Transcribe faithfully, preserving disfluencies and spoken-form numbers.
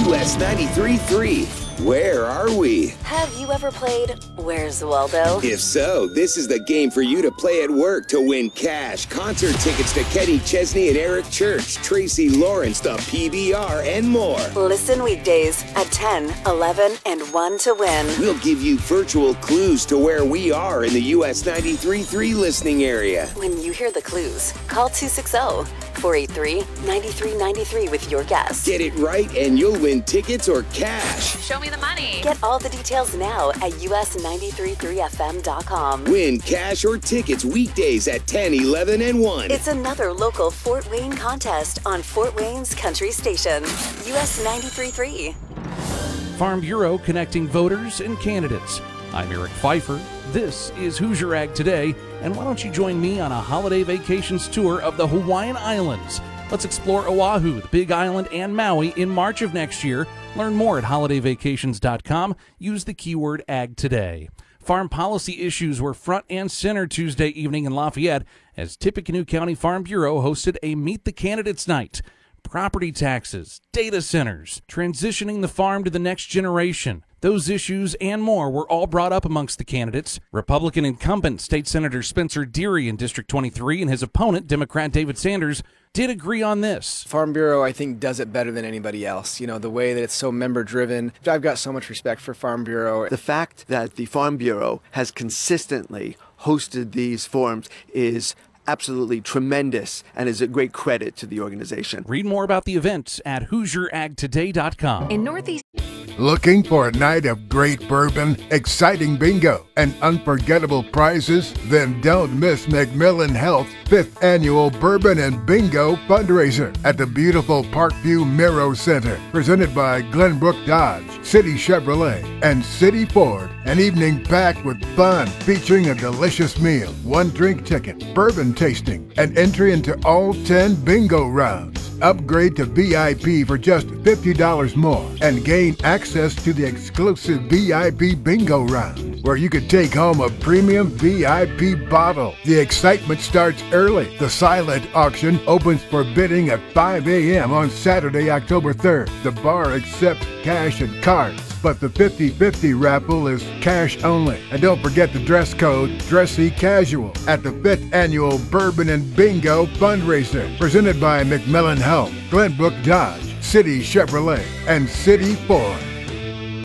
U S ninety-three point three. Where are we? Have you ever played Where's Waldo? If so, this is the game for you to play at work to win cash, concert tickets to Kenny Chesney and Eric Church, Tracy Lawrence, the P B R, and more. Listen weekdays at ten, eleven, and one to win. We'll give you virtual clues to where we are in the U S ninety-three point three listening area. When you hear the clues, call two six zero, four eight three, nine three nine three with your guess. Get it right and you'll win tickets or cash. Show me the money. Get all the details now at U S ninety-three point three F M dot com. Win cash or tickets weekdays at ten, eleven, and one. It's another local Fort Wayne contest on Fort Wayne's country station, U S ninety-three point three. Farm Bureau connecting voters and candidates. I'm Eric Pfeiffer. This is Hoosier Ag Today, and why don't you join me on a holiday vacations tour of the Hawaiian Islands? Let's explore Oahu, the Big Island, and Maui in March of next year. Learn more at holiday vacations dot com. Use the keyword Ag Today. Farm policy issues were front and center Tuesday evening in Lafayette as Tippecanoe County Farm Bureau hosted a Meet the Candidates night. Property taxes, data centers, transitioning the farm to the next generation. Those issues and more were all brought up amongst the candidates. Republican incumbent State Senator Spencer Deary in District twenty-three and his opponent, Democrat David Sanders, did agree on this. Farm Bureau, I think, does it better than anybody else. You know, the way that it's so member-driven. I've got so much respect for Farm Bureau. The fact that the Farm Bureau has consistently hosted these forums is absolutely tremendous and is a great credit to the organization. Read more about the event at hoosier ag today dot com. In Northeast. Looking for a night of great bourbon, exciting bingo, and unforgettable prizes? Then don't miss McMillan Health's fifth annual Bourbon and Bingo fundraiser at the beautiful Parkview Miro Center, presented by Glenbrook Dodge, City Chevrolet, and City Ford. An evening packed with fun, featuring a delicious meal, one drink ticket, bourbon tasting, and entry into all ten bingo rounds. Upgrade to V I P for just fifty dollars more and gain access to the exclusive V I P bingo round, where you could take home a premium V I P bottle. The excitement starts early. The silent auction opens for bidding at five a.m. on Saturday, October third. The bar accepts cash and cards, but the fifty-fifty raffle is cash only. And don't forget the dress code, dressy casual, at the fifth annual Bourbon and Bingo fundraiser, presented by McMillan Health, Glenbrook Dodge, City Chevrolet, and City Ford.